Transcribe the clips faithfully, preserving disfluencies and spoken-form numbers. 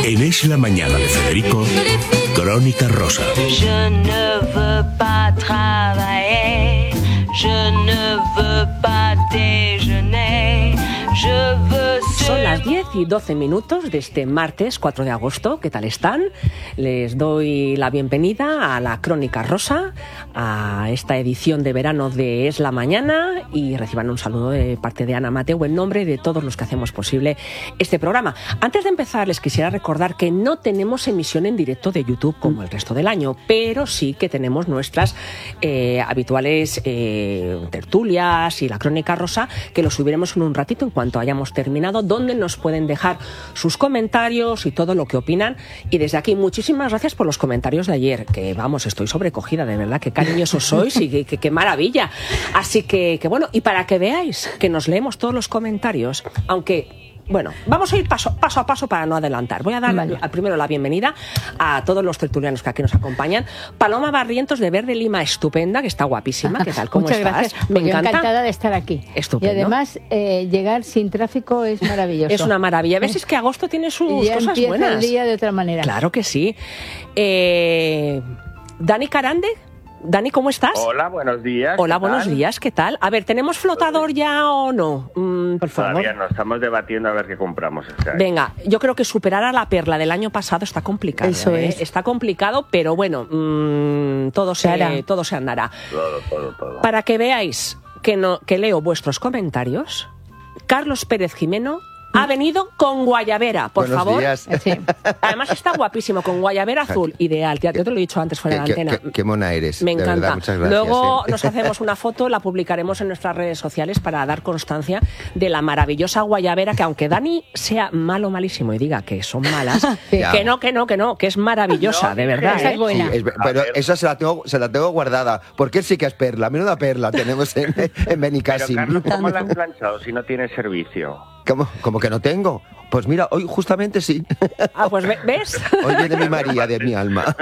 En Es la Mañana de Federico, Crónica Rosa. Je ne veux pas travailler, je ne veux pas déjeuner, je veux... Son las diez y doce minutos de este martes cuatro de agosto. ¿Qué tal están? Les doy la bienvenida a la Crónica Rosa, a esta edición de verano de Es la Mañana, y reciban un saludo de parte de Ana Mateu en nombre de todos los que hacemos posible este programa. Antes de empezar, les quisiera recordar que no tenemos emisión en directo de YouTube como el resto del año, pero sí que tenemos nuestras eh, habituales eh, tertulias y la Crónica Rosa, que lo subiremos en un ratito en cuanto hayamos terminado, donde nos pueden dejar sus comentarios y todo lo que opinan. Y desde aquí, muchísimas gracias por los comentarios de ayer, que vamos, estoy sobrecogida, de verdad, qué cariñosos sois y qué, qué maravilla. Así que, que bueno, y para que veáis que nos leemos todos los comentarios, aunque... Bueno, vamos a ir paso, paso a paso para no adelantar. Voy a dar vale. primero la bienvenida a todos los tertulianos que aquí nos acompañan. Paloma Barrientos, de Verde Lima, estupenda, que está guapísima. ¿Qué tal? ¿Cómo Muchas estás? Gracias. Me Yo encanta. encantada de estar aquí. Estupendo. Y además, eh, llegar sin tráfico es maravilloso. Es una maravilla. ¿Ves? Es que agosto tiene sus ya cosas empieza buenas. El día de otra manera. Claro que sí. Eh, Dani Carande. Dani, ¿cómo estás? Hola, buenos días. Hola, buenos días, ¿qué tal? A ver, ¿tenemos flotador ya o no? Mm, por favor. Todavía no, estamos debatiendo a ver qué compramos este año. Venga, yo creo que superar a la Perla del año pasado está complicado. Eso ¿eh? es. Está complicado, pero bueno, mmm, todo, se, se todo se andará. Todo, todo, todo. Para que veáis que, no, que leo vuestros comentarios, Carlos Pérez Jimeno ha venido con guayabera, por Buenos favor. Días. Sí. Además está guapísimo, con guayabera azul, ideal. Ya te lo he dicho antes fuera de la Qué, antena. qué, qué mona eres. Me de encanta. verdad, muchas gracias. Luego eh. nos hacemos una foto, la publicaremos en nuestras redes sociales para dar constancia de la maravillosa guayabera, que aunque Dani sea malo, malísimo y diga que son malas, Sí. que no, que no, que no, que es maravillosa, No, de verdad. esa ¿eh? es buena. Sí, es ver- pero esa se la, tengo, se la tengo guardada, porque él sí que es perla. Menuda perla tenemos en, en Pero, Benicàssim. Carlos, ¿cómo la has planchado si no tienes servicio? ¿Cómo, ¿Cómo que no tengo? Pues mira, hoy justamente sí. Ah, pues ve- ¿ves? Hoy viene mi María de mi alma.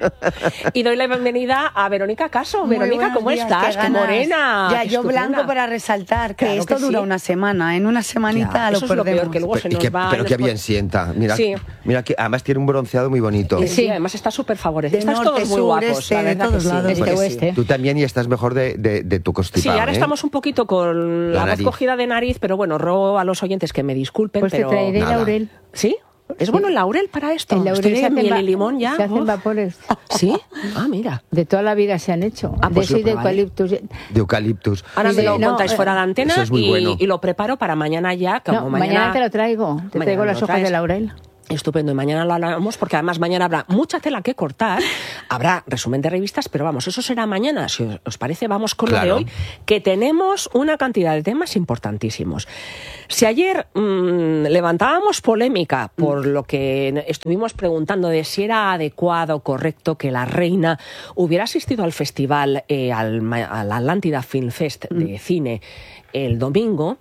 Y doy la bienvenida a Verónica Caso. Muy Verónica, buenos ¿cómo días, estás? qué Qué ganas. morena. Ya, qué yo estupenda. blanco para resaltar que Claro esto que dura sí. una semana. En una semanita Ya, lo eso es lo perdemos. peor, que luego se Y nos que- va. pero nos qué puede- bien sienta. Mira, Sí. mira que además tiene un bronceado muy bonito. Sí, Sí. además está súper favorecido. De Estás norte, todos muy sur, guapos, este, la de verdad todos que sí. lados. Este Este, que oeste. sí. Tú también y estás mejor de, de, de tu Sí, constipado. ahora ¿eh? estamos un poquito con la, La voz nariz. cogida de nariz, pero bueno, ruego a los oyentes que me disculpen, Pues pero... te traeré Nada. laurel. ¿Sí? ¿Es bueno el laurel para esto? El laurel Estoy se de hace miel va- y limón ya. Se hacen Uf. vapores. ¿Sí? Ah, mira. De toda la vida se han hecho. Ah, pues de lo eso y de probaré. eucaliptus. De eucaliptus. Ahora Sí, me lo no, contáis eh, fuera de antena eso es muy y, bueno. y lo preparo para mañana ya. Como No, mañana... mañana te lo traigo. Te Mañana traigo me las lo hojas traes. de laurel. Estupendo, y mañana lo hablamos porque además mañana habrá mucha tela que cortar, habrá resumen de revistas, pero vamos, eso será mañana. Si os, os parece, vamos con Claro. lo de hoy, que tenemos una cantidad de temas importantísimos. Si ayer mmm, levantábamos polémica por lo que estuvimos preguntando de si era adecuado, correcto que la reina hubiera asistido al festival, eh, al, Ma- al Atlántida Film Fest de cine el domingo,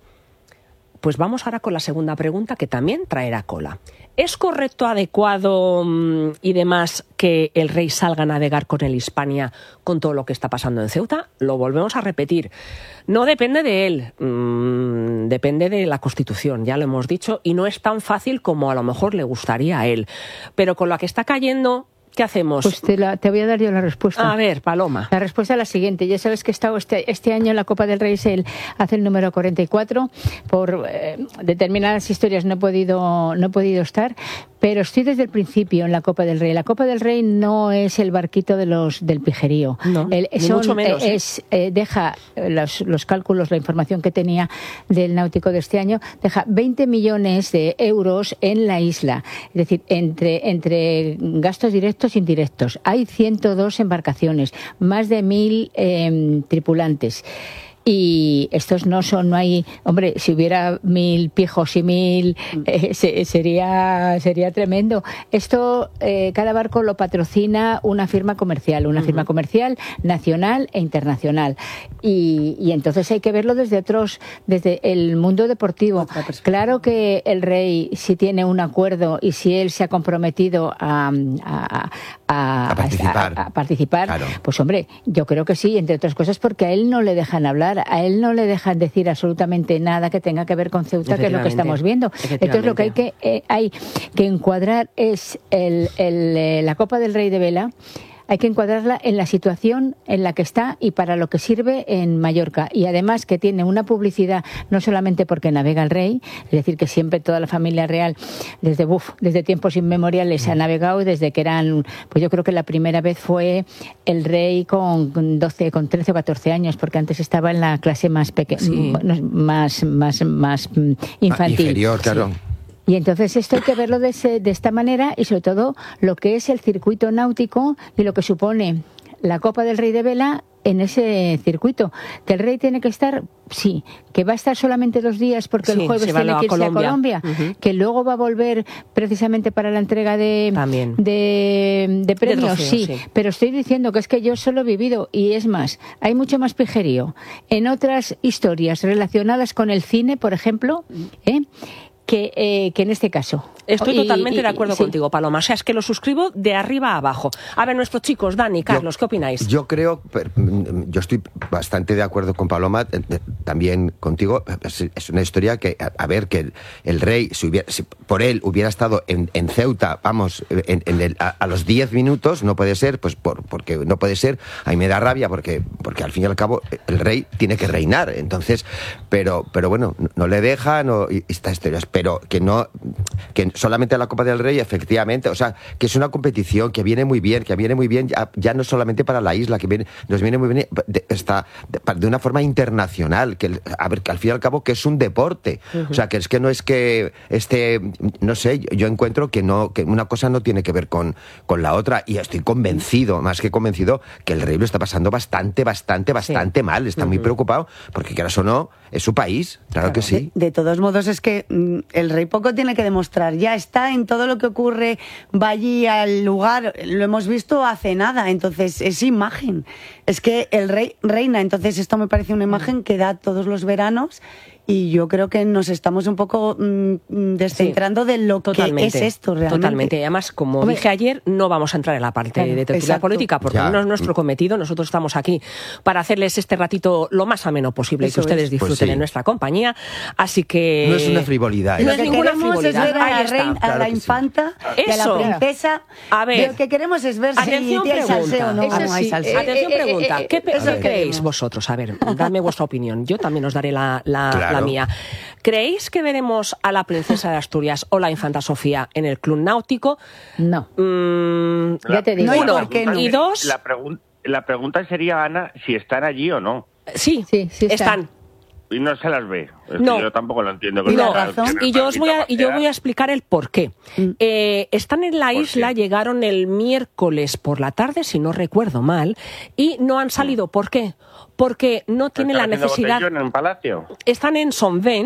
pues vamos ahora con la segunda pregunta, que también traerá cola. ¿Es correcto, adecuado mmm, y demás que el rey salga a navegar con el Hispania con todo lo que está pasando en Ceuta? Lo volvemos a repetir. No depende de él, mmm, depende de la Constitución, ya lo hemos dicho, y no es tan fácil como a lo mejor le gustaría a él. Pero con la que está cayendo, ¿qué hacemos? Pues te, la- te voy a dar yo la respuesta. A ver, Paloma. La respuesta es la siguiente. Ya sabes que he estado este, este año en la Copa del Rey, es el, hace el número cuarenta y cuatro. Por eh, determinadas historias no he podido, no he podido estar, pero estoy desde el principio en la Copa del Rey. La Copa del Rey no es el barquito de los del pijerío. No, El- ni son, mucho menos, eh, ¿eh? es, eh, deja eh, los, los cálculos, la información que tenía del náutico de este año, deja veinte millones de euros en la isla. Es decir, entre, entre gastos directos e indirectos. Hay ciento dos embarcaciones, más de mil eh, tripulantes. Y estos no son, no hay, hombre, si hubiera mil pijos y mil, eh, se- sería sería tremendo. Esto, eh, cada barco lo patrocina una firma comercial, una firma comercial nacional e internacional. Y, y entonces hay que verlo desde otros, desde el mundo deportivo. Claro que el rey, si tiene un acuerdo y si él se ha comprometido a, a, a, A participar. a- a participar, Claro. pues hombre, yo creo que sí, entre otras cosas porque a él no le dejan hablar. controlar. A él no le dejan decir absolutamente nada que tenga que ver con Ceuta, que es lo que estamos viendo. Entonces lo que hay que eh, hay que encuadrar es el, el, eh, la Copa del Rey de Vela. Hay que encuadrarla en la situación en la que está y para lo que sirve en Mallorca. Y además que tiene una publicidad, no solamente porque navega el rey, es decir, que siempre toda la familia real, desde uf, desde tiempos inmemoriales, ha navegado, desde que eran, pues yo creo que la primera vez fue el rey con doce, con trece o catorce años, porque antes estaba en la clase más pequeña, sí. más, más, más infantil. Ah, inferior, claro. Sí. Y entonces esto hay que verlo de, ese, de esta manera y sobre todo lo que es el circuito náutico y lo que supone la Copa del Rey de Vela en ese circuito. Que el rey tiene que estar, sí, que va a estar solamente dos días porque sí, el jueves tiene que irse a Colombia, a Colombia uh-huh. que luego va a volver precisamente para la entrega de, de, de premios, de trofeo, sí. sí. Pero estoy diciendo que es que yo solo he vivido, y es más, hay mucho más pijerío en otras historias relacionadas con el cine, por ejemplo, ¿eh? Que, eh, que en este caso. Estoy y, totalmente y, de acuerdo sí. contigo, Paloma. O sea, es que lo suscribo de arriba a abajo. A ver, nuestros chicos, Dani, Carlos, yo, ¿qué opináis? Yo creo, yo estoy bastante de acuerdo con Paloma, también contigo. Es una historia que, a ver, que el, el rey, si, hubiera, si por él hubiera estado en, en Ceuta, vamos, en, en el, a, a los diez minutos, no puede ser, pues por, porque no puede ser, a mí me da rabia, porque, porque al fin y al cabo el rey tiene que reinar, entonces, pero, pero bueno, no, no le dejan, no, y estas historias, pero que no, que solamente la Copa del Rey, efectivamente, o sea, que es una competición que viene muy bien, que viene muy bien ya, ya no solamente para la isla, que viene, nos viene muy bien de, está, de, de una forma internacional, que a ver, que al fin y al cabo que es un deporte, uh-huh. o sea, que es que no es que este, no sé, yo encuentro que no, que una cosa no tiene que ver con, con la otra, y estoy convencido, más que convencido, que el rey lo está pasando bastante, bastante, bastante sí. mal, está uh-huh. muy preocupado, porque quieras o no, es su país, claro, claro. que sí. De, de todos modos es que mm, el rey poco tiene que demostrar, ya está en todo lo que ocurre, va allí al lugar, lo hemos visto hace nada, entonces es imagen, es que el rey reina, entonces esto me parece una imagen que da todos los veranos. Y yo creo que nos estamos un poco mmm, descentrando sí, de lo totalmente, que es esto realmente. Totalmente. Además, como Hombre, dije ayer, no vamos a entrar en la parte claro, de tertulia política, porque ya. no es nuestro cometido. Nosotros estamos aquí para hacerles este ratito lo más ameno posible Eso y que ustedes es. disfruten pues sí. en nuestra compañía. Así que... No es una frivolidad. No lo es que ninguna queremos frivolidad. es ver a la, reina, claro a la infanta sí. y a la princesa. A ver. Lo que queremos es ver si hay salseo o no. Eso no hay sí. salseo. Atención, eh, pregunta. Eh, ¿Qué, eh, ¿qué creéis vosotros? A ver, dadme vuestra opinión. Yo también os daré la, la, claro. la mía. ¿Creéis que veremos a la princesa de Asturias o la infanta Sofía en el club náutico? No. Mm, ya te digo. No, uno. ¿por qué no? Y dos... La, pregun- la pregunta sería, Ana, si están allí o no. Sí, sí, sí están. Y no se las ve. Es no. que yo tampoco lo entiendo. No. No. Y yo os voy a, y yo voy a explicar el por qué. Mm. Eh, están en la isla, qué? llegaron el miércoles por la tarde, si no recuerdo mal, y no han salido. Mm. ¿Por qué? Porque no tienen la necesidad... ¿Están en el palacio? Están en Sonvent.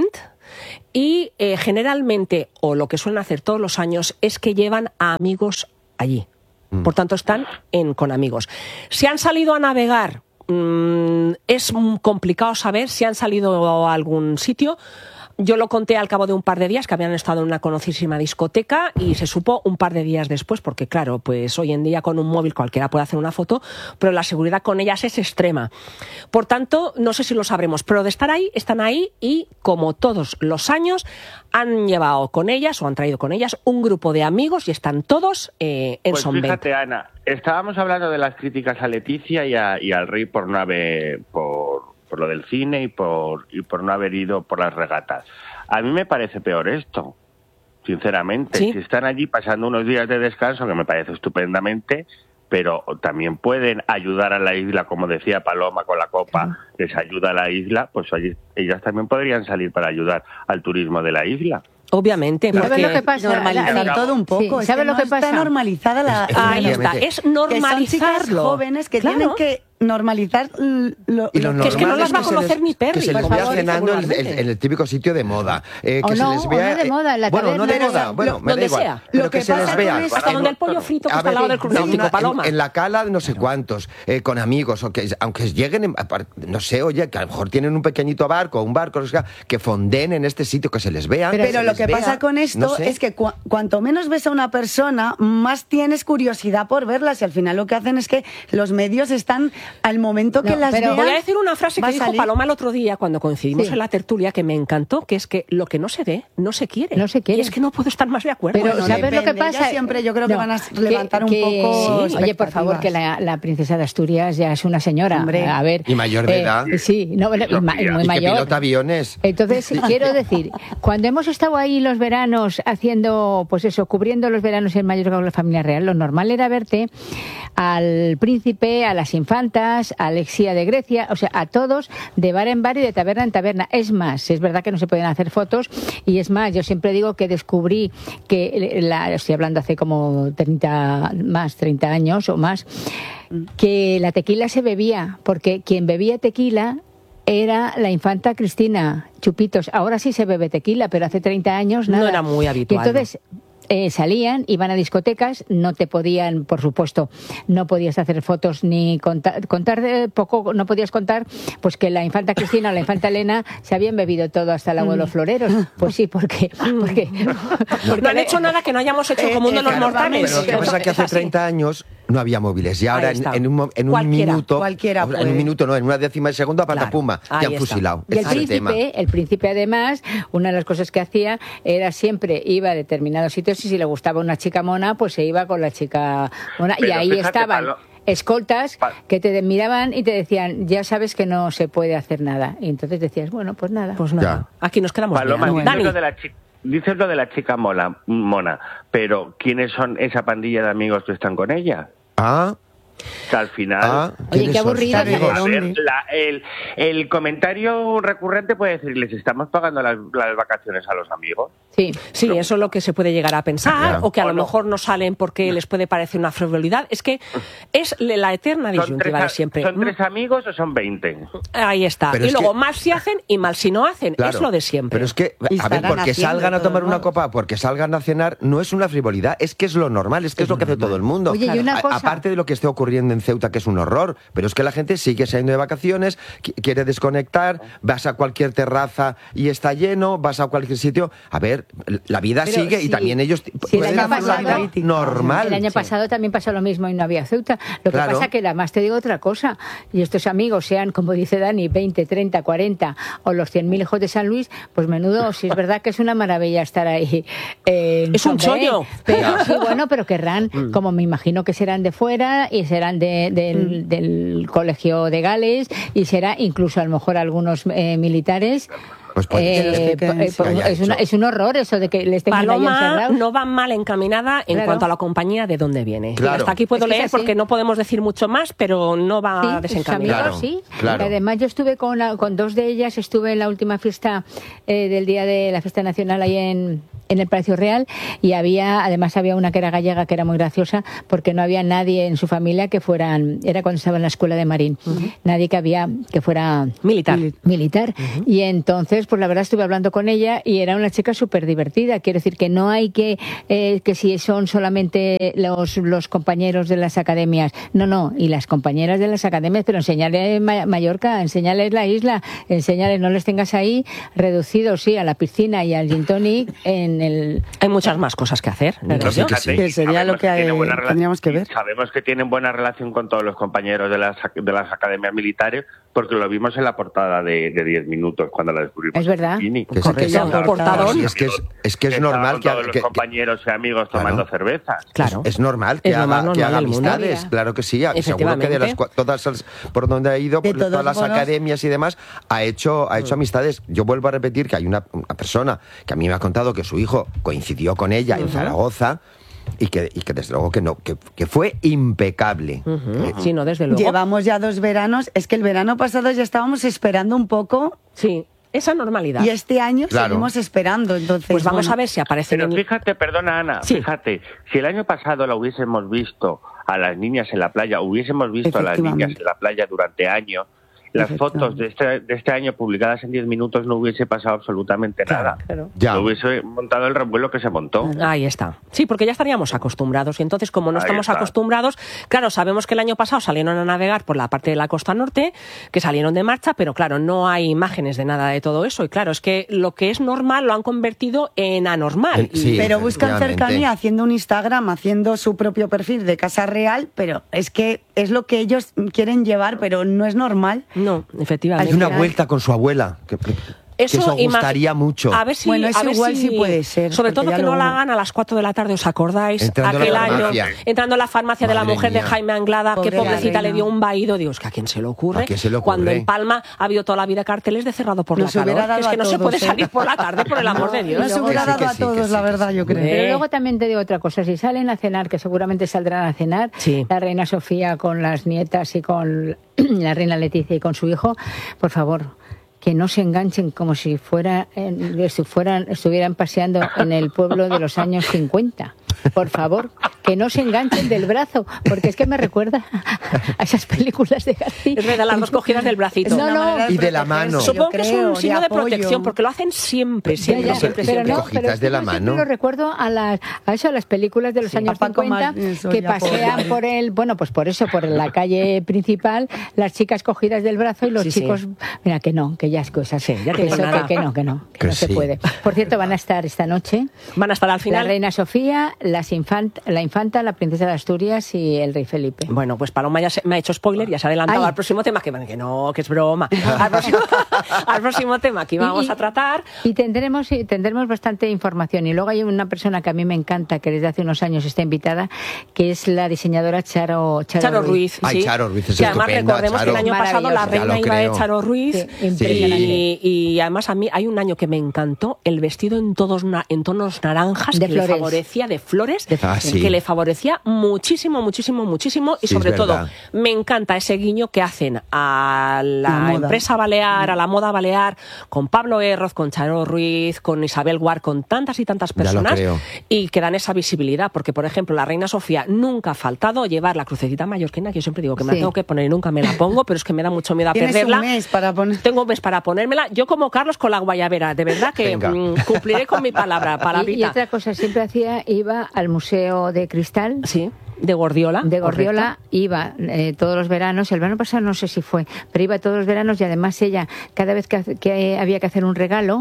Y eh, generalmente, o lo que suelen hacer todos los años, es que llevan a amigos allí. Mm. Por tanto, están en, con amigos. Si han salido a navegar, mmm, es complicado saber si han salido a algún sitio. Yo lo conté al cabo de un par de días, que habían estado en una conocidísima discoteca, y se supo un par de días después, porque claro, pues hoy en día con un móvil cualquiera puede hacer una foto, pero la seguridad con ellas es extrema. Por tanto, no sé si lo sabremos, pero de estar ahí, están ahí, y como todos los años, han llevado con ellas, o han traído con ellas, un grupo de amigos, y están todos eh, en pues Sonvent. Fíjate, Ana, estábamos hablando de las críticas a Leticia y, a, y al rey por no haber... por por lo del cine y por y por no haber ido por las regatas. A mí me parece peor esto, sinceramente. ¿Sí? Si están allí pasando unos días de descanso, que me parece estupendamente, pero también pueden ayudar a la isla, como decía Paloma con la copa, les ayuda a la isla, pues allí, ellas también podrían salir para ayudar al turismo de la isla. Obviamente, porque ¿sabes lo que pasa? Normalizar todo un poco. Sí, ¿sabes es que lo que no pasa? Está normalizada la. Ahí está, es normalizarlo. Que son chicas jóvenes que claro. tienen que normalizar lo, y lo lo que es que no las va a conocer les, ni Perry. Que se les vea cenando en el, en el típico sitio de moda. Eh, que o se no, les vea, o no de moda, en la bueno, no de taberna, moda, bueno, lo, me da donde igual. sea. Pero lo que, que se les vea. es, hasta donde el pollo frito que está al lado del club náutico, Paloma. En, en la cala de no sé cuántos, eh, con amigos, o que, aunque lleguen, en, no sé, oye, que a lo mejor tienen un pequeñito barco, un barco, o sea, que fonden en este sitio, que se les vea. Pero, pero lo que vea, pasa con esto no sé. es que cu- cuanto menos ves a una persona, más tienes curiosidad por verlas, y al final lo que hacen es que los medios están al momento que No, las pero veas, Voy a decir una frase va que a dijo salir. Paloma el otro día cuando coincidimos Sí. en la tertulia, que me encantó, que es que lo que no se ve, no se quiere. No se quiere. Y es que no puedo estar más de acuerdo. Pero, Bueno, ¿sabes lo que depende. pasa? Ellas siempre yo creo que van a levantar un poco sí. Oye, por favor, que la, la princesa de Asturias ya es una señora. Hombre. A ver. Y mayor de edad. Sí, no, bueno, y, ma- y muy Y que mayor. pilota aviones. Entonces, quiero decir, cuando hemos estado ahí los veranos haciendo, pues eso, cubriendo los veranos en Mallorca con la familia real, lo normal era verte al príncipe, a las infantas, a Alexia de Grecia, o sea, a todos de bar en bar y de taberna en taberna. Es más, es verdad que no se pueden hacer fotos y es más, yo siempre digo que descubrí que, la, estoy hablando hace como treinta, más, treinta años o más, que la tequila se bebía, porque quien bebía tequila era la infanta Cristina, chupitos. Ahora sí se bebe tequila, pero hace treinta años nada. No era muy habitual, Y entonces eh, salían, iban a discotecas, no te podían, por supuesto, no podías hacer fotos ni contar, contar eh, poco, no podías contar, pues que la infanta Cristina o la infanta Elena se habían bebido todo hasta el agua de los floreros. Pues sí, porque... porque, porque no han hecho nada que no hayamos hecho Eh, como uno de los claro, mortales. Pero lo que pasa es que hace así. treinta años no había móviles y ahora Ahí en, está. en un, mo- en un Cualquiera, minuto, cualquiera en puede. un minuto no, en una décima de segundo, Claro, patapumba, ahí te han está. fusilado. Y el Ese es el tema. príncipe, el príncipe además, una de las cosas que hacía era siempre iba a determinados sitios y si le gustaba una chica mona, pues se iba con la chica mona. Y Pero ahí fíjate, estaban Palo- escoltas Pa- que te miraban y te decían, ya sabes que no se puede hacer nada. Y entonces decías, bueno, pues nada. Pues nada, aquí nos quedamos Paloma, mirando. dices Dani, lo, de la chi- dices lo de la chica mola, mona, pero ¿quiénes son esa pandilla de amigos que están con ella? Ah, Que al final... ah, Oye, ¿quiénes qué son? aburrida, ¿Tus amigos? A ¿dónde? ver, la- el, el comentario recurrente puede decir, ¿les estamos pagando las, las vacaciones a los amigos? Sí. sí, eso es lo que se puede llegar a pensar, Ya. o que a O lo no. mejor no salen porque les puede parecer una frivolidad. Es que es la eterna ¿Son tres, disyuntiva de a- siempre. ¿Son tres amigos o son veinte? Ahí está. Pero y es luego que- mal si hacen y mal si no hacen. Claro, es lo de siempre. Pero es que, Y a ver, estarán porque haciendo salgan a de tomar todos una modos. copa, porque salgan a cenar, no es una frivolidad, es que es lo normal, es que es, lo que hace todo el mundo. Oye, y una A- cosa- Aparte de lo que esté ocurriendo en Ceuta, que es un horror, pero es que la gente sigue saliendo de vacaciones, qui- quiere desconectar, vas a cualquier terraza y está lleno, vas a cualquier sitio. A ver, la vida Pero sigue y si- también ellos t- si el pueden año hacer una vida pasado- normal. El año Sí. pasado también pasó lo mismo y no había Ceuta. Lo que Claro. pasa que además te digo otra cosa, y estos amigos sean, como dice Dani, veinte, treinta, cuarenta o los cien mil hijos de San Luis, pues menudo, si es verdad que es una maravilla estar ahí. eh, Es un hombre, chollo. Pero Ya. sí, bueno, pero querrán, como me imagino que serán de fuera y serán de- del, del colegio de Gales y será incluso a lo mejor algunos eh, militares. Pues puede Eh, ser. que queden, eh, sí. pues, Que haya es, una- hecho. es un horror eso de que les tengan ahí Paloma encerrados. no va mal encaminada en Claro. cuanto a la compañía de dónde viene. Claro. Hasta aquí puedo Es que es leer así. porque no podemos decir mucho más, pero no va Sí, sus desencaminada. amigos, Claro, sí. claro. Y además yo estuve con, la- con dos de ellas, estuve en la última fiesta eh, del día de la fiesta nacional ahí en, en el Palacio Real y había, además había una que era gallega que era muy graciosa porque no había nadie en su familia que fueran, era cuando estaba en la escuela de Marín, nadie que había que fuera Militar. militar. Y entonces, pues la verdad estuve hablando con ella y era una chica súper divertida. Quiero decir que no hay que, eh, que si son solamente los, los compañeros de las academias. No, no, y las compañeras de las academias, pero enseñarles Ma- Mallorca, enseñarles la isla, enseñarles, no les tengas ahí reducidos, sí, a la piscina y al gin tonic en el... Hay muchas más cosas que hacer. digo Claro, sí yo. que sí. Fíjate, Que sería sabemos lo que, tiene eh, buena rela- tendríamos que y ver. Sabemos que tienen buena relación con todos los compañeros de las, de las academias militares porque lo vimos en la portada de, de diez minutos cuando la descubrimos. Es verdad. en Bikini. Que sí, que Correcto, sí. portadón. Sí, es que es, es que es Estaba normal con que, todos que- los que- compañeros y amigos Claro. tomando cervezas. Claro. Es, es normal que Es lo haga, más que normal haga del mundo. amistades, Mira. claro que sí. Seguro que de Efectivamente. las, cua- todas las- por donde ha ido, De por todos todas las modos. academias y demás, ha hecho, ha hecho amistades. Yo vuelvo a repetir que hay una, una persona que a mí me ha contado que su hijo coincidió con ella en Zaragoza y que, y que desde luego que no, que, que fue impecable. Ujú. Eh, Sí, no, desde luego. Llevamos ya dos veranos. Es que el verano pasado ya estábamos esperando un poco Sí, esa normalidad. y este año Claro. seguimos esperando. Entonces, Pues vamos bueno, a ver si aparecen Pero en... fíjate, perdona Ana, Sí. fíjate, si el año pasado la hubiésemos visto a las niñas en la playa, hubiésemos visto a las niñas Efectivamente. en la playa durante años, las fotos de este, de este año publicadas en diez minutos no hubiese pasado absolutamente nada. Claro. Ya. No hubiese montado el revuelo que se montó. Ahí está. Sí, porque ya estaríamos acostumbrados. Y entonces, como no Ahí estamos está. acostumbrados, claro, sabemos que el año pasado salieron a navegar por la parte de la costa norte, que salieron de marcha, pero claro, no hay imágenes de nada de todo eso. Y claro, es que lo que es normal lo han convertido en anormal. Eh, sí. Y- Pero buscan efectivamente. cercanía haciendo un Instagram, haciendo su propio perfil de Casa Real, pero es que es lo que ellos quieren llevar, pero no es normal. No, efectivamente. Hay una vuelta con su abuela. Que, que Eso, eso imag- gustaría mucho. A ver si, Bueno, eso a ver igual si- sí puede ser, Sobre porque todo ya que no luego- la hagan a las cuatro de la tarde, ¿os acordáis? Entrando a la Aquel año, farmacia. entrando a la farmacia de la Madre mujer mía. de Jaime Anglada, que Pobre la pobrecita le reina. dio un vaído. Dios, que a quién se le ocurre. ¿A quién se le ocurre? Cuando en Palma ha habido toda la vida carteles de cerrado por Nos la hubiera calor. dado Es que a no se todos, puede ¿eh? salir por la tarde, por el amor de Dios. Nos hubiera Que sí, dado que a sí, que todos, sí, la que verdad, sí. yo creo. Pero Eh. luego también te digo otra cosa, si salen a cenar, que seguramente saldrán a cenar, Sí. la reina Sofía con las nietas y con la reina Leticia y con su hijo, por favor, que no se enganchen como si fuera, eh, si fueran, estuvieran paseando en el pueblo de los años cincuenta. Por favor, que no se enganchen del brazo, porque es que me recuerda a esas películas de García. Es verdad, las dos cogidas del bracito. Es una No, no. manera Y de la protegerse, mano. yo Supongo que es creo, un signo de, apoyo. protección, porque lo hacen siempre, Ya, siempre, ya, siempre, pero siempre. no, Cogitas pero es que de la yo mano. siempre lo recuerdo a, las, a eso, a las películas de los Sí, años a Paco cincuenta, Mal- eso, que ya, pasean pobre. por el, bueno, pues por eso, por la calle principal, las chicas cogidas del brazo y los Sí, sí. chicos, mira, que no, que ya es cosas, Sí, ya que, te digo eso, nada. que, que no, que no, que, Que no se sí. puede. Por cierto, van a estar esta noche Van a estar al la final. reina Sofía, las infant, la infanta, la princesa de Asturias y el rey Felipe. Bueno, pues Paloma ya se- me ha hecho spoiler, ya se ha adelantado Ay. al próximo tema, que, que no, que es broma. Al próximo, al próximo tema que íbamos Y- y- a tratar. Y tendremos, y tendremos bastante información. Y luego hay una persona que a mí me encanta, que desde hace unos años está invitada, que es la diseñadora Charo, Charo, Charo Ruiz. Ay, sí. Charo Ruiz es que además estupenda, recordemos Charo. que el año pasado la Maravillosa. Ya reina lo iba de creo. Charo Ruiz. Sí, impresionante. Y, y además a mí hay un año que me encantó el vestido en todos na- en tonos naranjas De que flores. le favorecía de flores, De Ah, sí. que le favorecía muchísimo, muchísimo, muchísimo y Sí, sobre es todo verdad. me encanta ese guiño que hacen a la, La moda. empresa balear, a la moda balear, con Pablo Erroz, con Charo Ruiz, con Isabel Guar, con tantas y tantas Ya lo personas creo. y que dan esa visibilidad, porque por ejemplo la reina Sofía nunca ha faltado llevar la crucecita mallorquina, que yo siempre digo que me la Sí. tengo que poner y nunca me la pongo, pero es que me da mucho miedo a Tienes perderla. un mes para poner. Tengo un mes para ponérmela. Yo como Carlos con la guayabera, de verdad que Venga. mm, cumpliré con mi palabra, Y, y palabrita. otra cosa, siempre hacía, iba al Museo de Cristal. Sí, de Gordiola. De Gordiola, correcto. iba eh, todos los veranos, el verano pasado no sé si fue, pero iba todos los veranos y además ella, cada vez que, hace- que había que hacer un regalo,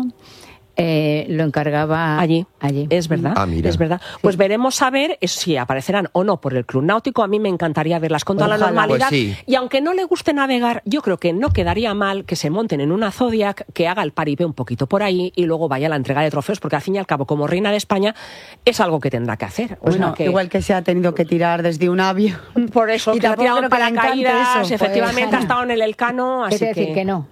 eh, lo encargaba Allí. allí. Es verdad, Ah, mira. es verdad. Pues veremos a ver eh, si aparecerán o no por el Club Náutico. A mí me encantaría verlas con toda la Ojalá. normalidad. Pues sí. Y aunque no le guste navegar, yo creo que no quedaría mal que se monten en una Zodiac, que haga el paripé un poquito por ahí y luego vaya a la entrega de trofeos, porque al fin y al cabo, como reina de España, es algo que tendrá que hacer. O sea Bueno, que- igual que se ha tenido que tirar desde un avión. Por eso, Y que ha tampoco tirado creo que le encante paracaídas, eso. efectivamente Pues, ha estado en el Elcano, ¿Qué así te decir que no?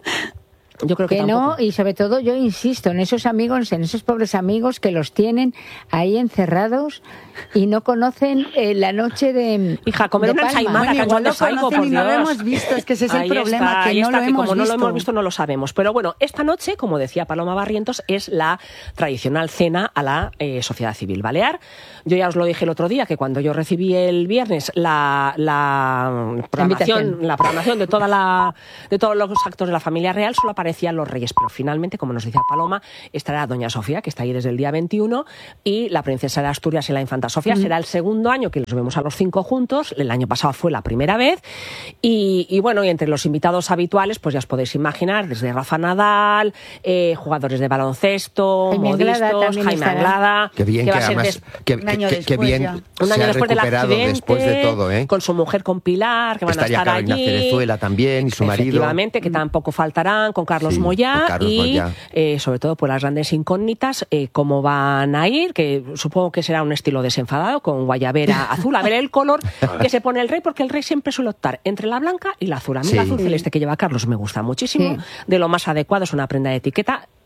yo creo que, Que tampoco. no, y sobre todo yo insisto en esos amigos, en esos pobres amigos que los tienen ahí encerrados y no conocen eh, la noche de Hija, comer de una Palma. ensaimada, Bueno, igual cacho de lo saigo, conocen por y no lo Dios. hemos visto, es que ese es el Ahí problema, está, que ahí no está, lo que hemos como no lo visto. hemos visto no lo sabemos. Pero bueno, esta noche, como decía Paloma Barrientos, es la tradicional cena a la eh, Sociedad Civil Balear. Yo ya os lo dije el otro día, que cuando yo recibí el viernes la, la programación, invitación. la programación de toda la de todos los actos de la familia real, solo aparecían los reyes, pero finalmente, como nos decía Paloma, estará Doña Sofía, que está ahí desde el día veintiuno, y la princesa de Asturias y la infanta Sofía. Será el segundo año que los vemos a los cinco juntos. El año pasado fue la primera vez. Y, y bueno, y entre los invitados habituales, pues ya os podéis imaginar, desde Rafa Nadal, eh, jugadores de baloncesto, Jaime Anglada modistos, también Jaime estará. Anglada, Qué bien que que, va a ser además, des- que, un año que- que después bien ya. un se año ha después del recuperado accidente, después de todo, ¿eh? con su mujer, con Pilar, que van Estaría a estar Carolina allí. Cerezuela también y su marido. Efectivamente, que tampoco faltarán, con Carlos Sí, Moyá con Carlos y Moyá. eh, sobre todo pues las grandes incógnitas, eh, cómo van a ir, que supongo que será un estilo desenfadado, con guayabera azul, a ver el color que se pone el rey, porque el rey siempre suele optar entre la blanca y la azul. A mí Sí. el azul celeste que lleva Carlos me gusta muchísimo, Sí. de lo más adecuado, es una prenda de etiqueta.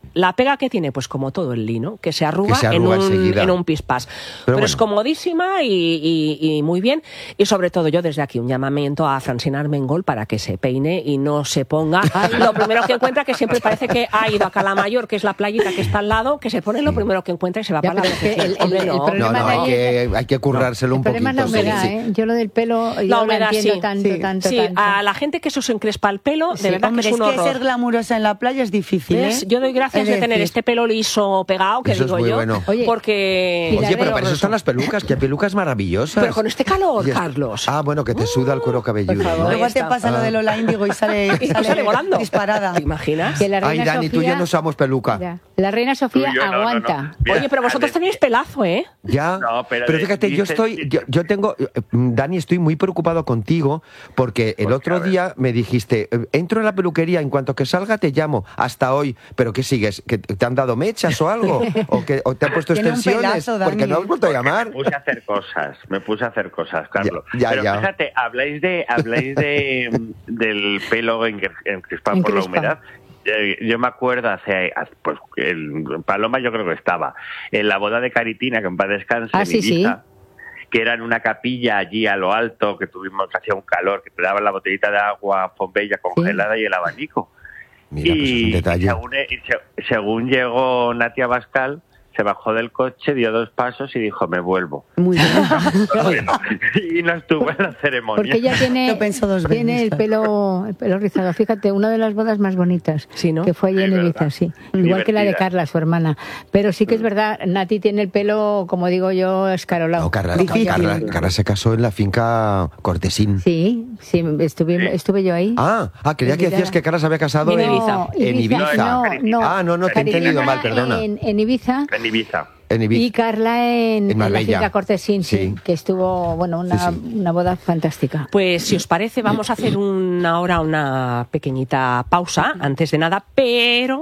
La pega que tiene, pues como todo el lino, que se arruga, Que se arruga en, un, enseguida. en un pispás. Pero, Pero es bueno. comodísima y, y- y muy bien. Y sobre todo yo desde aquí un llamamiento a Francina Armengol para que se peine y no se ponga lo primero que encuentra, que siempre parece que ha ido a Calamayor, que es la playita que está al lado, que se pone lo primero que encuentra y se va Ya, para la pero es que recepción. el- el- Hombre, el no. problema No, no, de hay ahí que, hay que currárselo El un problema poquito. es la humedad, sí, ¿eh? Yo lo del pelo, yo La lo humedad, entiendo sí. tanto, Sí. tanto, Sí, tanto. a la gente que eso se encrespa el pelo, de Sí, verdad hombre, que es un es que horror. ser glamurosa en la playa es difícil, ¿eh? ¿Ves? Yo doy gracias He de tener decir. este pelo liso pegado, que Eso es digo muy yo, bueno. Oye, porque... y la Oye, pero veo- para eso están las pelucas, que hay pelucas maravillosas. Pero con este calor, Y es- Carlos. Ah, bueno, que te suda el cuero cabelludo. por favor. ¿no? Luego Ahí te está. pasa lo de Lola Índigo y sale, Y sale volando. disparada. ¿Te imaginas? Que la Ay, reina Dani, tú Sofía, y yo no usamos peluca. ya, la reina Sofía Tú y yo, no, no, no. aguanta. Mira, Oye, pero vosotros Ale, tenéis pelazo, ¿eh? Ya, No, pero pero de- fíjate, yo dices- estoy, yo, yo tengo, eh, Dani, estoy muy preocupado contigo porque el Porque, otro a ver. día me dijiste, eh, entro en la peluquería, en cuanto que salga te llamo, hasta hoy, pero ¿qué sigues? ¿Que te han dado mechas o algo? ¿O, que, o te han puesto Tiene un extensiones? pelazo, Dani, Porque no ¿eh? has vuelto a llamar. Me puse a hacer cosas, me puse a hacer cosas, Carlos. Ya, ya, Pero ya. fíjate, habláis de habláis de del pelo encre- encrispado por la Encrespa. humedad. Eh, Yo me acuerdo hace, hace- pues el Paloma yo creo que estaba en la boda de Caritina, que en paz descanse, Ah, en sí, sí. Ibiza, que era en una capilla allí a lo alto, que tuvimos, que hacía un calor, que te daban la botellita de agua bombella congelada y el abanico. Mira, pues es un y detalle. según, y se- según llegó Natia Bascal, se bajó del coche, dio dos pasos y dijo, me vuelvo. Muy bien. Bueno, y no estuvo en la ceremonia. Porque ella tiene, Lo pensó dos tiene veces. el pelo, el pelo rizado. Fíjate, una de las bodas más bonitas Sí, ¿no? que fue allí Sí, en verdad. Ibiza, sí. Igual que la de Divertida. Carla, su hermana. Pero sí que es verdad, Nati tiene el pelo, como digo yo, escarolado. No, Carla, Difícil. Carla, Carla se casó en la finca Cortesín. Sí, sí, estuve, estuve yo ahí. Ah, ah, creía que decías que Carla se había casado En en Ibiza. En Ibiza. No, no. Ah, no, no, te he Caritina entendido mal, perdona. En, en Ibiza. En Ibiza. En Ibiza. Y Carla en, En en la Marbella. finca Cortesín, sí, Sí. que estuvo, bueno, una, Sí, sí. una boda fantástica. Pues si os parece, vamos a hacer una ahora una pequeñita pausa, antes de nada, pero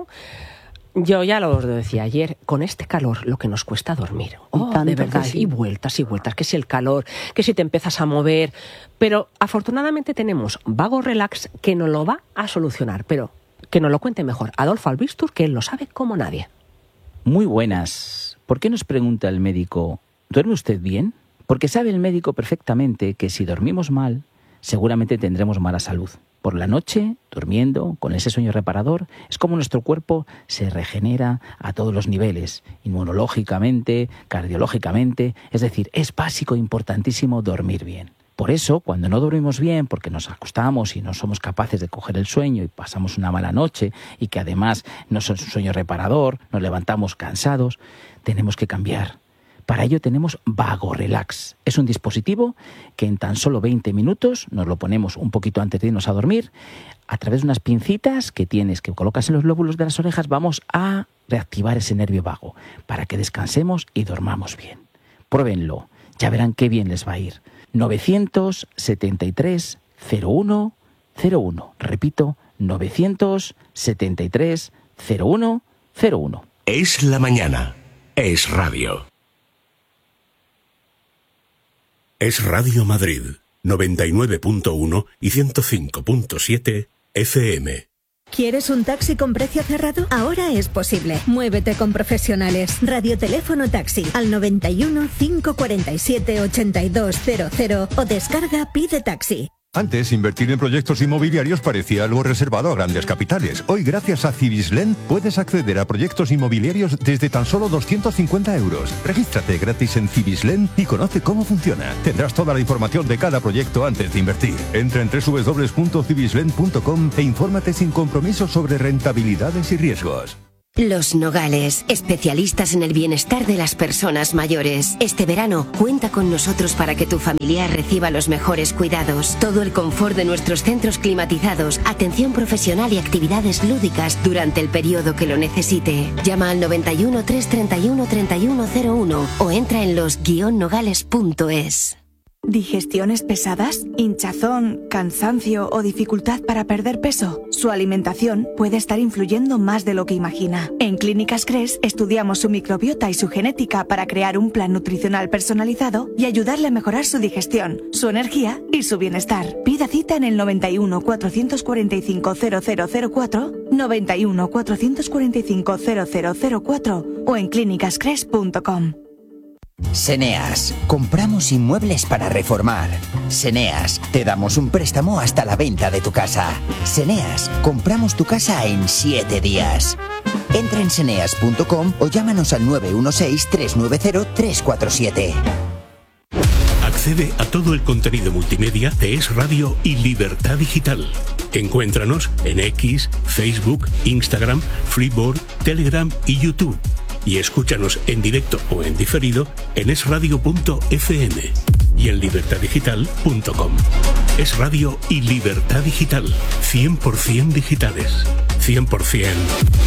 yo ya lo decía ayer, con este calor lo que nos cuesta dormir. Oh, tanto de verdad, que sí. y vueltas y vueltas, que si el calor, que si te empiezas a mover, pero afortunadamente tenemos Vago Relax que nos lo va a solucionar, pero que nos lo cuente mejor Adolfo Albistur, que él lo sabe como nadie. Muy buenas. ¿Por qué nos pregunta el médico, ¿duerme usted bien? Porque sabe el médico perfectamente que si dormimos mal, seguramente tendremos mala salud. Por la noche, durmiendo, con ese sueño reparador, es como nuestro cuerpo se regenera a todos los niveles, inmunológicamente, cardiológicamente, es decir, es básico e importantísimo dormir bien. Por eso, cuando no dormimos bien, porque nos acostamos y no somos capaces de coger el sueño y pasamos una mala noche y que además no es un sueño reparador, nos levantamos cansados, tenemos que cambiar. Para ello tenemos Vago Relax. Es un dispositivo que en tan solo veinte minutos nos lo ponemos un poquito antes de irnos a dormir. A través de unas pincitas que tienes, que colocas en los lóbulos de las orejas, vamos a reactivar ese nervio vago para que descansemos y dormamos bien. Pruébenlo, ya verán qué bien les va a ir. novecientos setenta y tres cero uno cero uno. Repito, novecientos setenta y tres cero uno cero uno. Es la mañana. Es radio. Es Radio Madrid, noventa y nueve punto uno y ciento cinco punto siete F M. ¿Quieres un taxi con precio cerrado? Ahora es posible. Muévete con profesionales. Radioteléfono taxi al noventa y uno, cinco cuarenta y siete, ochenta y dos cero cero o descarga Pide Taxi. Antes, invertir en proyectos inmobiliarios parecía algo reservado a grandes capitales. Hoy, gracias a Cibislen, puedes acceder a proyectos inmobiliarios desde tan solo doscientos cincuenta euros. Regístrate gratis en Cibislen y conoce cómo funciona. Tendrás toda la información de cada proyecto antes de invertir. Entra en doble u doble u doble u punto cibislen punto com e infórmate sin compromiso sobre rentabilidades y riesgos. Los Nogales, especialistas en el bienestar de las personas mayores. Este verano, cuenta con nosotros para que tu familiar reciba los mejores cuidados. Todo el confort de nuestros centros climatizados, atención profesional y actividades lúdicas durante el periodo que lo necesite. Llama al noventa y uno, trescientos treinta y uno, treinta y uno cero uno o entra en los guion nogales punto es. ¿Digestiones pesadas? ¿Hinchazón, cansancio o dificultad para perder peso? Su alimentación puede estar influyendo más de lo que imagina. En Clínicas Cres estudiamos su microbiota y su genética para crear un plan nutricional personalizado y ayudarle a mejorar su digestión, su energía y su bienestar. Pida cita en el noventa y uno, cuatrocientos cuarenta y cinco, cero cero cero cuatro, noventa y uno, cuatrocientos cuarenta y cinco, cero cero cero cuatro o en clínicas cres punto com. Seneas, compramos inmuebles para reformar. Seneas, te damos un préstamo hasta la venta de tu casa. Seneas, compramos tu casa en siete días. Entra en seneas punto com o llámanos al nueve uno seis, tres nueve cero, tres cuatro siete. Accede a todo el contenido multimedia de Es Radio y Libertad Digital. Encuéntranos en X, Facebook, Instagram, Freeboard, Telegram y YouTube. Y escúchanos en directo o en diferido en es radio punto efe eme y en libertad digital punto com. Es Radio y Libertad Digital. cien por ciento digitales. cien por ciento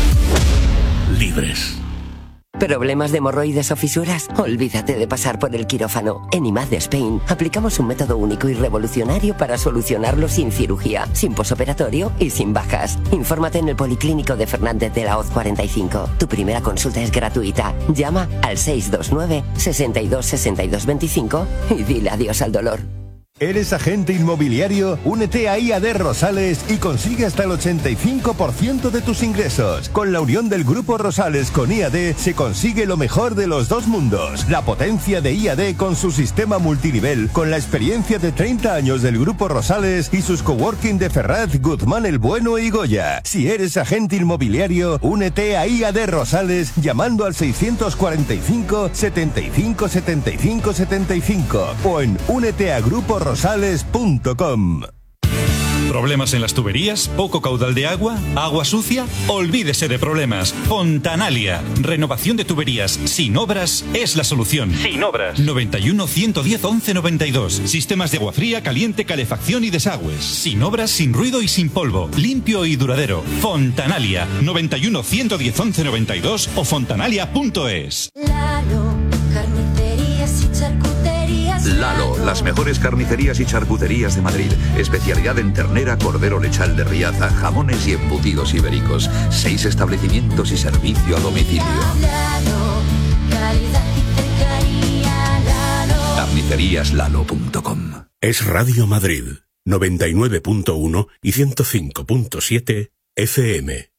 libres. ¿Problemas de hemorroides o fisuras? Olvídate de pasar por el quirófano. En I M A D Spain aplicamos un método único y revolucionario para solucionarlo sin cirugía, sin posoperatorio y sin bajas. Infórmate en el Policlínico de Fernández de la Hoz cuarenta y cinco. Tu primera consulta es gratuita. Llama al seis dos nueve, sesenta y dos, sesenta y dos veinticinco y dile adiós al dolor. ¿Eres agente inmobiliario? Únete a I A D Rosales y consigue hasta el ochenta y cinco por ciento de tus ingresos. Con la unión del Grupo Rosales con I A D se consigue lo mejor de los dos mundos. La potencia de I A D con su sistema multinivel, con la experiencia de treinta años del Grupo Rosales y sus coworking de Ferraz, Guzmán el Bueno y Goya. Si eres agente inmobiliario, únete a I A D Rosales llamando al seiscientos cuarenta y cinco, setenta y cinco, setenta y cinco, setenta y cinco o en únete a Grupo Rosales. rosales punto com. ¿Problemas en las tuberías? ¿Poco caudal de agua? ¿Agua sucia? Olvídese de problemas. Fontanalia. Renovación de tuberías sin obras es la solución. Sin obras. noventa y uno, ciento diez, once noventa y dos. Sistemas de agua fría, caliente, calefacción y desagües. Sin obras, sin ruido y sin polvo. Limpio y duradero. Fontanalia. noventa y uno, ciento diez, once noventa y dos o fontanalia punto es. Lalo, carnicerías y charcuterías. Lalo, las mejores carnicerías y charcuterías de Madrid. Especialidad en ternera, cordero lechal de Riaza, jamones y embutidos ibéricos. Seis establecimientos y servicio a domicilio. Lalo, calidad y cercanía, Lalo. carnicerías lalo punto com. Es Radio Madrid, noventa y nueve punto uno y ciento cinco punto siete efe eme.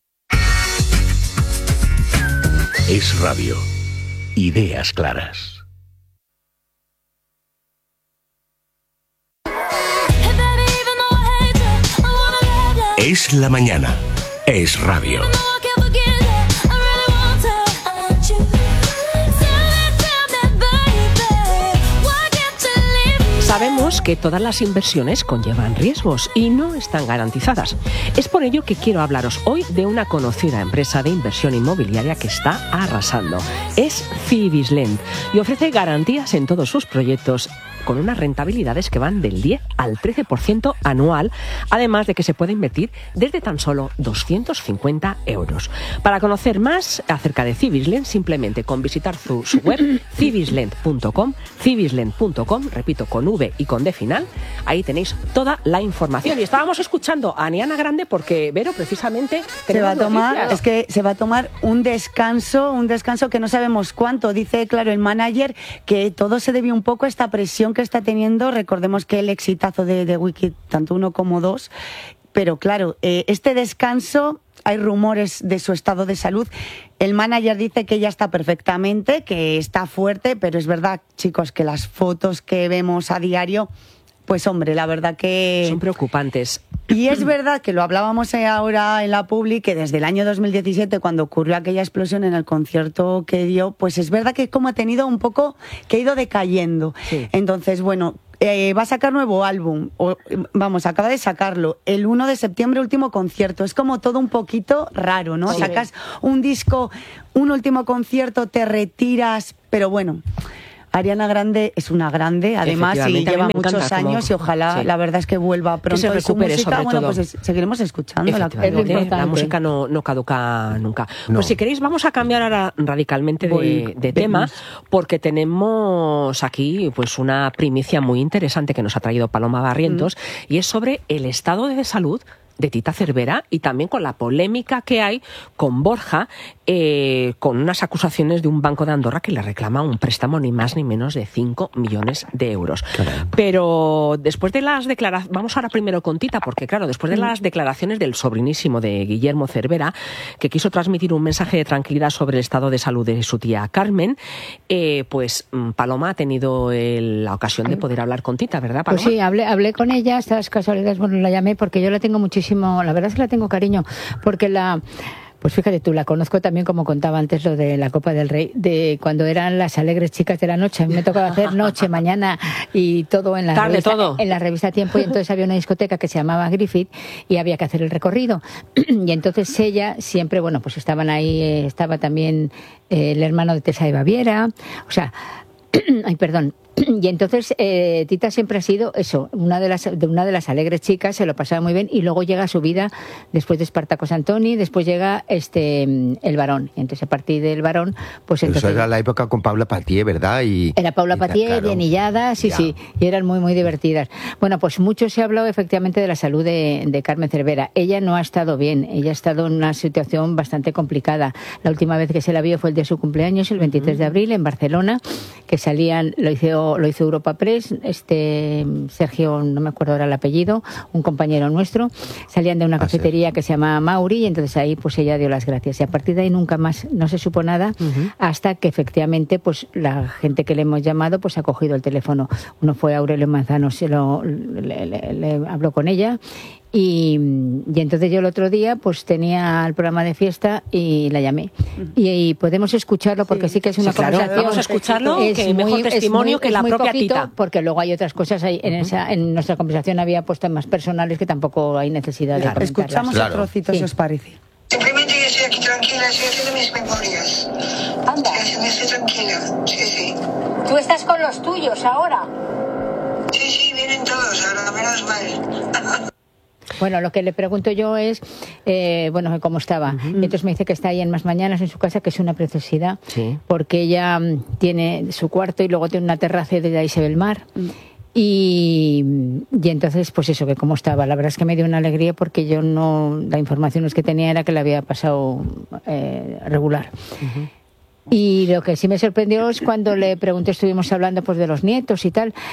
Es Radio. Ideas claras. Es la mañana. Es radio. Sabemos que todas las inversiones conllevan riesgos y no están garantizadas. Es por ello que quiero hablaros hoy de una conocida empresa de inversión inmobiliaria que está arrasando. Es Cibisland y ofrece garantías en todos sus proyectos con unas rentabilidades que van del diez al trece por ciento anual, además de que se puede invertir desde tan solo doscientos cincuenta euros. Para conocer más acerca de Cibisland, simplemente con visitar su, su web cibisland punto com, cibisland punto com, repito, con V y con D final, ahí tenéis toda la información. Y estábamos escuchando a Aniana Grande porque, Vero, precisamente se va a tomar, noticias. es que se va a tomar un descanso, un descanso que no sabemos cuánto. Dice, claro, el manager que todo se debió un poco a esta presión que está teniendo. Recordemos que el exitazo de, de Wiki, tanto uno como dos, pero claro, eh, este descanso, hay rumores de su estado de salud. El manager dice que ya está perfectamente, que está fuerte, pero es verdad, chicos, que las fotos que vemos a diario, pues hombre, la verdad que... son preocupantes. Y es verdad que lo hablábamos ahora en la Publi, que desde el año dos mil diecisiete, cuando ocurrió aquella explosión en el concierto que dio, pues es verdad que como ha tenido un poco, que ha ido decayendo. Sí. Entonces, bueno, eh, va a sacar nuevo álbum, o, vamos, acaba de sacarlo, el uno de septiembre, último concierto. Es como todo un poquito raro, ¿no? Sí. Sacas un disco, un último concierto, te retiras, pero bueno... Ariana Grande es una grande, además, y Efectivamente, a mí lleva me encanta muchos cómo- años y ojalá, sí. la verdad es que vuelva pronto. se y su recupere, música, sobre bueno, todo. pues es- seguiremos escuchando. La, Efectivamente, la música no, no caduca nunca. No. Pues si queréis vamos a cambiar ahora radicalmente de, Voy- de tema, porque tenemos aquí pues una primicia muy interesante que nos ha traído Paloma Barrientos, y es sobre el estado de salud de Tita Cervera, y también con la polémica que hay con Borja, eh, con unas acusaciones de un banco de Andorra que le reclama un préstamo ni más ni menos de cinco millones de euros. Pero después de las declaraciones, vamos ahora primero con Tita, porque claro, después de las declaraciones del sobrinísimo de Guillermo Cervera, que quiso transmitir un mensaje de tranquilidad sobre el estado de salud de su tía Carmen, eh, pues mm, Paloma ha tenido el- la ocasión de poder hablar con Tita, ¿verdad, Paloma? Pues sí, hablé, hablé con ella, estas casualidades, bueno, la llamé porque yo la tengo muchísimo, la verdad es que la tengo cariño, porque la... Pues fíjate tú, la conozco también, como contaba antes lo de la Copa del Rey, de cuando eran las alegres chicas de la noche. A mí me tocaba hacer noche, mañana y todo en la Tarde, revista, todo. en la revista Tiempo, y entonces había una discoteca que se llamaba Griffith y había que hacer el recorrido. Y entonces ella siempre, bueno, pues estaban ahí, eh, estaba también eh, el hermano de Teresa de Baviera, o sea, ay, perdón. Y entonces eh, Tita siempre ha sido eso, una de las de una de las alegres chicas, se lo pasaba muy bien, y luego llega su vida después de Espartacos Antoni, después llega este el Varón. Entonces a partir del Varón, pues entonces Eso era la época con Paula Patié, ¿verdad? Y, era Paula y ta- Patié, claro. bien hilladas, sí, Ya. sí, y eran muy, muy divertidas. Bueno, pues mucho se ha hablado efectivamente de la salud de, de Carmen Cervera. Ella no ha estado bien, ella ha estado en una situación bastante complicada. La última vez que se la vio fue el día de su cumpleaños, el veintitrés de abril, en Barcelona, que salían, lo hizo, lo hizo Europa Press, este Sergio, no me acuerdo ahora el apellido, un compañero nuestro, salían de una Ah, sí. cafetería que se llama Mauri, y entonces ahí pues ella dio las gracias. Y a partir de ahí nunca más no se supo nada, hasta que efectivamente pues la gente que le hemos llamado pues ha cogido el teléfono. Uno fue Aurelio Manzano, se lo, le, le- le habló con ella. Y, y entonces yo el otro día pues tenía el programa de fiesta y la llamé. Y, y podemos escucharlo porque sí, que es una Sí, claro. conversación. Vamos a escucharlo, Es que mejor es testimonio que es la muy propia poquito, Tita. porque luego hay otras cosas ahí en, esa, en nuestra conversación había puesto más personales que tampoco hay necesidad de comentarlas. Escuchamos el trocito, Sí. si os parece. Simplemente yo estoy aquí tranquila, estoy haciendo mis memorias. Anda. Estoy haciendo, estoy tranquila. Sí, sí. ¿Tú estás con los tuyos ahora? Sí, sí, vienen todos ahora, menos mal. Bueno, lo que le pregunto yo es, eh, bueno, cómo estaba. Y entonces me dice que está ahí en Más Mañanas, en su casa, que es una preciosidad, Sí. porque ella mm, tiene su cuarto y luego tiene una terraza y desde ahí se ve el mar. Y, y entonces, pues eso, que cómo estaba. La verdad es que me dio una alegría porque yo no, la información que tenía era que le había pasado eh, regular. Y lo que sí me sorprendió es cuando le pregunté, estuvimos hablando pues de los nietos y tal,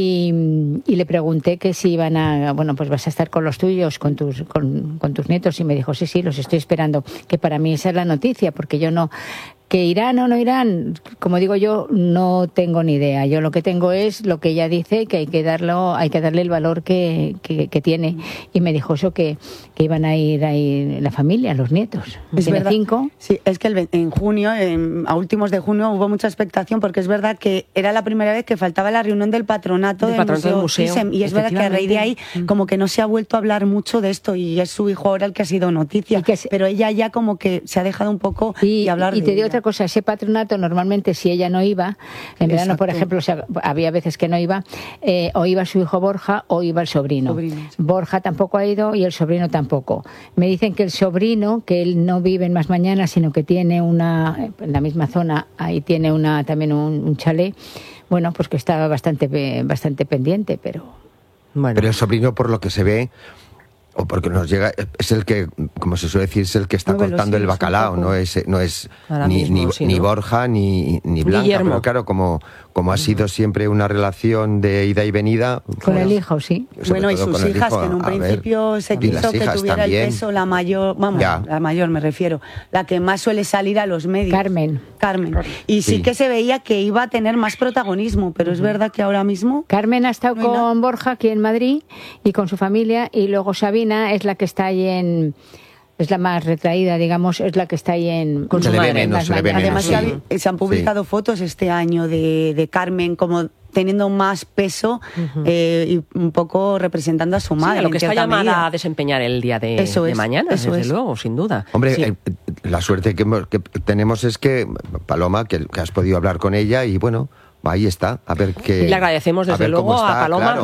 y, y le pregunté que si iban a, bueno, pues vas a estar con los tuyos, con tus, con, con tus nietos, y me dijo, sí, sí, los estoy esperando, que para mí esa es la noticia, porque yo no, que irán o no irán, como digo yo, no tengo ni idea. Yo lo que tengo es lo que ella dice, que hay que darlo, hay que darle el valor que, que, que tiene. Y me dijo eso, que, que iban a ir ahí la familia, los nietos. Es Tiene verdad. cinco. Sí, es que el ve- en junio, en- a últimos de junio, hubo mucha expectación porque es verdad que era la primera vez que faltaba la reunión del patronato, Del del, patronato del museo, museo, Thyssen, y es verdad que a raíz de ahí como que no se ha vuelto a hablar mucho de esto, y es su hijo ahora el que ha sido noticia, pero ella ya como que se ha dejado un poco y, hablar Y de te digo ella. otra cosa, ese patronato normalmente si ella no iba, en verano por Exacto. ejemplo, o sea, había veces que no iba, eh, o iba su hijo Borja o iba el sobrino. Sobrino, sí. Borja tampoco ha ido y el sobrino tampoco. Me dicen que el sobrino, que él no vive en Más Mañana, sino que tiene una, en la misma zona, ahí tiene una también un, un chalet, bueno, pues que estaba bastante, pe- bastante pendiente, pero... Pero el sobrino, por lo que se ve, o porque nos llega, es el que, como se suele decir, es el que está Mueve los cortando el hilos un bacalao, poco. no es, no es Ahora ni, mismo, ni, sí, ni ¿no? Borja ni, ni Blanca, Guillermo. pero claro, como, como ha sido siempre una relación de ida y venida. Con el hijo, sí. sobre Bueno, y todo sus con el hijas, hijo, que en un a ver, principio se y quiso las que hijas tuviera también. el peso, la mayor, vamos, Ya. la mayor me refiero, la que más suele salir a los medios. Carmen. Carmen. Y sí, Sí. que se veía que iba a tener más protagonismo, pero es verdad que ahora mismo... Carmen ha estado No hay nada. con Borja aquí en Madrid y con su familia, y luego Sabina es la que está ahí en... Es la más retraída, digamos, es la que está ahí en... Con Se su le ve madre. menos, Las se le ve mañanas. menos. Además, sí. que ha- se han publicado fotos este año de, de Carmen como teniendo más peso eh, y un poco representando a su Sí, madre. a lo que en está cierta llamada medida. a desempeñar el día de, Eso de es, mañana, eso desde es. luego, sin duda. Hombre, Sí. eh, la suerte que, hemos- que tenemos es que, Paloma, que, que has podido hablar con ella y bueno, ahí está, a ver qué... Le agradecemos a desde ver cómo luego a está, Paloma claro.